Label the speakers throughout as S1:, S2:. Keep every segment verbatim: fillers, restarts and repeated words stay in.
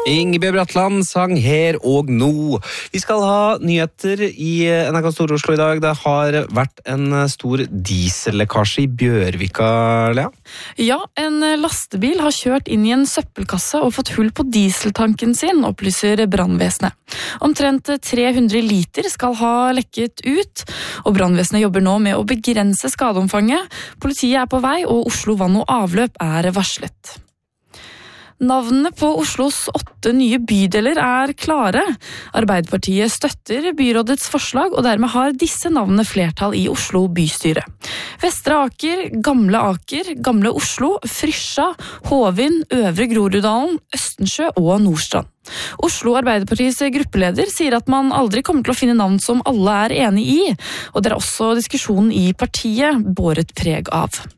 S1: Ingebjørg Bratland sang Her og Nå. Vi skal ha nyheter i N R K Stor-Oslo i dag. Det har vært en stor diesellekkasje i Bjørvika, Lea.
S2: Ja, en lastebil har kjørt inn i en søppelkasse og fått hull på dieseltanken sin, opplyser brannvesenet. Omtrent tre hundre liter skal ha lekket ut, og brannvesenet jobber nå med å begrense skadeomfanget. Politiet er på vei, og Oslo Vann og Avløp er varslet. Navnene på Oslos åtte nye bydeler er klare. Arbeiderpartiet støtter byrådets forslag, og dermed har disse navnene flertall i Oslo bystyre. Vestre Aker, Gamle Aker, Gamle Oslo, Frysja, Hovin, Øvre Groruddalen, Østensjø og Nordstrand. Oslo Arbeiderpartiets gruppeleder sier at man aldri kommer til å finne navn som alle er enig i, og det er også diskusjonen i partiet båret preg av.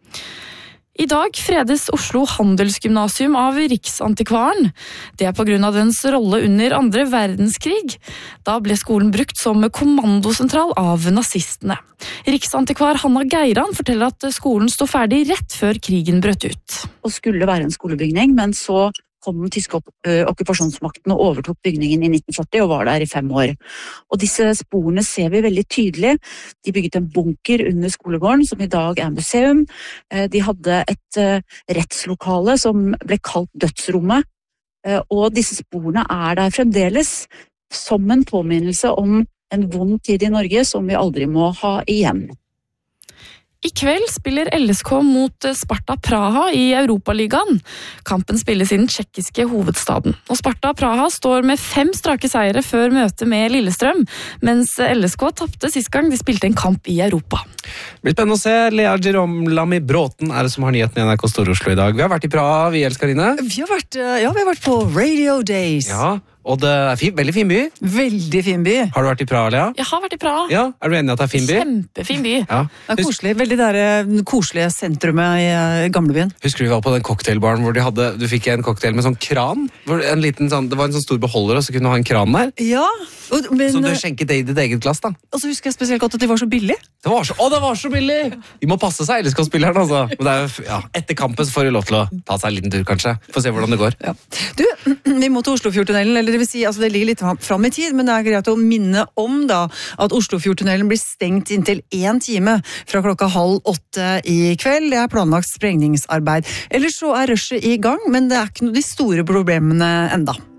S2: I dag fredes Oslo Handelsgymnasium av Riksantikvaren. Det er på grunn av dens rolle under andre verdenskrig. Da ble skolen brukt som kommandosentral av nazistene. Riksantikvar Hanna Geiran forteller at skolen stod ferdig rett før krigen brøt ut.
S3: Og skulle være en skolebygning, men så kom den tyske okkupasjonsmakten og overtok bygningen i nitten førti og var der i fem år. Og disse sporene ser vi veldig tydelig. De bygget en bunker under skolegården, som i dag er museum. De hadde et rettslokale som ble kalt dødsrommet. Og disse sporene er der fremdeles som en påminnelse om en vond tid i Norge som vi aldri må ha igjen.
S2: I kveld spiller L S K mot Sparta Praha i Europaligaen. Kampen spilles i den tsjekkiske hovedstaden. Og Sparta Praha står med fem strake seire før møtet med Lillestrøm, mens L S K tapte sist gang de spilte en kamp i Europa.
S1: Det blir spennende å se. Lea Girolami Bråten er det som har nyheten i N R K Stor-Oslo i dag. Vi har vært i Praha, vi elsker Karine.
S4: Vi har vært, ja, vi har vært på Radio Days.
S1: Ja, og det er fin, veldig fin by.
S4: Veldig fin by.
S1: Har du vært i Praha, Lea?
S2: Jeg har vært i Praha.
S1: Ja, er du enig i at det er fin by?
S2: Kjempefin by.
S1: Ja.
S4: Det er koselig. Veldig der koselige sentrumet i uh, gamlebyen.
S1: Husker du vi var på den cocktailbaren hvor de hadde, du fikk en cocktail med sånn kran? Hvor en liten, sånn, det var en sånn stor beholder, og så kunne du ha en kran der.
S4: Ja. Og, men,
S1: så du skjenket det i ditt eget glass, da.
S4: Og så husker jeg spesielt godt at de var så billig.
S1: Det var så, å, det var så billig! De må passe seg, ellers skal spilleren, altså. Men det er, ja, etter kampen så får de lov til å ta seg en liten tur, kanskje. Få se hvordan det går.
S4: Ja. Du, vi må til Oslofjordtunnelen, eller det vil si, altså det ligger litt fram i tid, men det er greit å minne om da, at Oslofjordtunnelen blir stengt inntil en time fra klokka halv åtte i kveld. Det er planlagt sprengningsarbeid. Ellers så er rushet i gang, men det er ikke noe de store problemene enda.